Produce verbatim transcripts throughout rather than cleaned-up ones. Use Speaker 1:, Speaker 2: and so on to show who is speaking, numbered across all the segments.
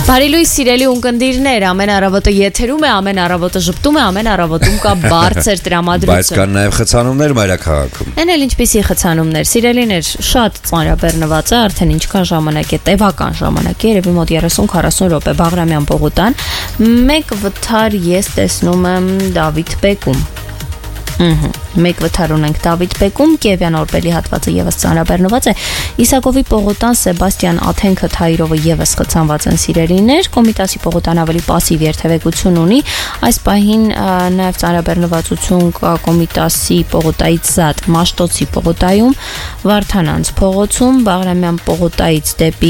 Speaker 1: Բարի լույս սիրելի ունկնդիրներ, ամեն առավոտը եթերում է, ամեն առավոտը ժպտում է, ամեն առավոտում կա բարձր տրամադրություն։
Speaker 2: Բայց կան նաև խցանումներ մայրաքաղաքում։
Speaker 1: Են էլ ինչպիսի խցանումներ, սիրելիներ, շատ ծանրաբեռնված է, արդեն ինչքան ժամանակ է, տևական ժամանակ է, երևի մոտ երեսուն քառասուն րոպե Բաղրամյան պողոտան, մեկ վթար ես տեսնում եմ Դավիթ բեկում։ Ահա, մեկ վթար ունենք Դավիթ բեկում, Կիևյան Օրբելի հատվածը եւս ծանրաբեռնված է, Իսակովի պողոտան, Սեբաստիան Աթենքը Թայրովը եւս խցանված են սիրելիներ, Կոմիտասի պողոտան ավելի պասիվ երթևեկություն ունի, այս պահին նաեւ ծանրաբեռնվածություն կա Կոմիտասի պողոտայից զատ Մաշտոցի պողոտայում, Վարդանանց փողոցում, Բաղրամյան պողոտայից դեպի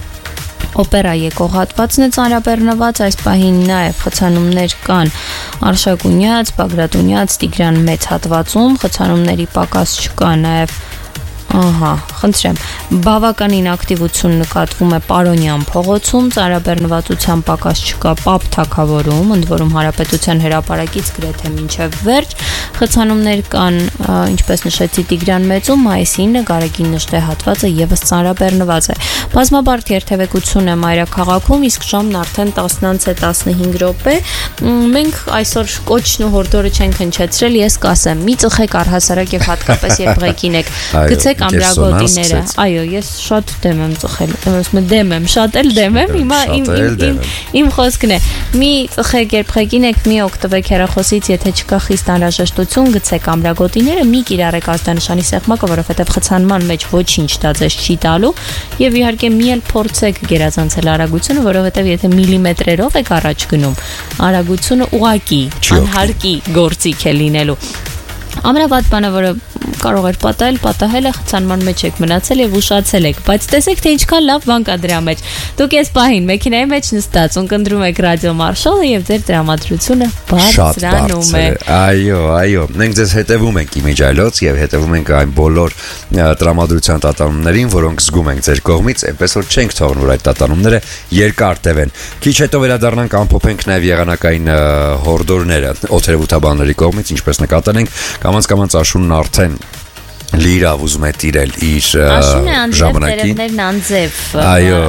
Speaker 1: Օպերա եկող հատվածն է ծանրաբեռնված, այս պահին նաև խցանումներ կան Արշակունյաց, Բագրատունյաց, Տիգրան մեծ հատվածում, խցանումների պակաս չկա նաև Ահա, խնդրեմ, բավականին ակտիվություն նկատվում է Պարոնյան փողոցում, ծանրաբեռնվածության պակաս չկա Պապ թագավորում, ընդ որում Հանրապետության հրապարակից գրեթե մինչև վերջ, խցանումներ կան, ինչպես նշեցի Տիգրան մեծում, Մայիսինը, Գարեգին նժդե հատվածը եւս ծանրաբեռնված է։ Բազմաբարդ երթևեկություն է մայրաքաղաքում, իսկ ժամն արդեն տասնից տասնհինգ րոպե։ Մենք այսօր կոչն ու հորդորը չենք հնչեցրել, ես կասեմ, մի ծխեք առհասարակ եւ հատկապես երբ ղեկին եք, գցեք ամրագոտիները։ Այո, ես շատ դեմ եմ ծխել, ասում եմ դեմ եմ, շատ էլ դեմ եմ, հիմա իմ իմ իմ խոսքն է։ Մի ծխեք երբ ղեկին եք, մի օգտվեք հեռախոսից, եթե չկա խիստ անհրաժեշտություն, գցեք ամրագոտիները, մի կիրառեք ազդանշանի սեղմակը, որովհետեւ խցանման մեջ ոչինչ դա ձեզ չի տալու, եւ իհարկե մի էլ փորձեք գերազանցել արագությունը, որովհետեւ եթե միլիմետրերով եք առաջ գնում, արագությունը ուղակի անհարկի գործիք է լինելու։ Ամենավատ բանը, որը կարող էր պատահել, պատահել է, խցանման մեջ եք մնացել եւ ուշացել եք, բայց տեսեք թե ինչքան լավ բան կա դրա մեջ։ Դուք այս պահին մեքենայի մեջ նստած ունկնդրում եք ռադիո մարշալը եւ ձեր տրամադրությունը բարձրանում է։
Speaker 2: Այո, այո, մենք ձեզ հետևում ենք իմիջայլոց եւ հետևում ենք այն բոլոր տրամադրության տատանումներին, որոնք զգում ենք ձեր կողմից, այնպես որ չենք թողնում, որ այդ տատանումները երկար տևեն։ Քիչ հետո վերադառնանք ամփոփենք նաեւ եղանակային հորդորները օթերևութաբանների կողմից, ինչպես նկատել ենք, կամած-կամած աշունն արդեն լիրավ ուզում է տիրել իր ժամանակին։
Speaker 1: Տերևներն անձև։
Speaker 2: Այո,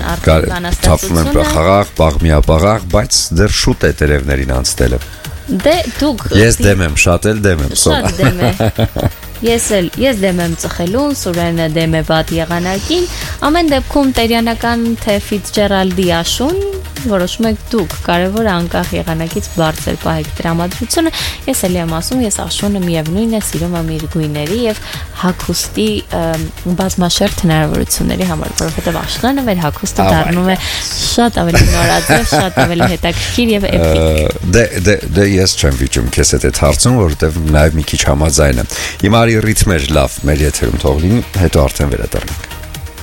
Speaker 2: թափվում են խաղաղ, պաղմիապաղաղ, բայց դեռ շուտ է տերևներին անցնելը։
Speaker 1: Դե դուք
Speaker 2: Ես դեմ եմ, շատ էլ դեմ եմ,
Speaker 1: Շատ դեմ է։ Ես էլ, ես դեմ եմ ծխելուն, Սուրենը դեմ է վատ եղանակին, ամեն դեպքում տերյանական թե Ֆիցջերալդի աշուն, որոշում եք դուք, կարևոր է անկախ եղանակից բարձր պահեք տրամադրությունը, ես էլ եմ ասում, ես աշունը միևնույն է սիրում եմ իր գույների եւ հագուստի բազմաշերտ հնարավորությունների համար, որովհետեւ աշնանը մեր հագուստը դառնում է շատ ավելի նորաձև, շատ ավելի հետաքրքիր եւ էպիկ։
Speaker 2: Դե դե դե ես չեմ վիճում քեզ հետ այդ հարցում, որովհետեւ նաեւ մի քիչ համաձայն եմ։ Հիմա արի ռիթմեր լավ մեր եթերում թող լինի, հետո արդեն վերադառնանք։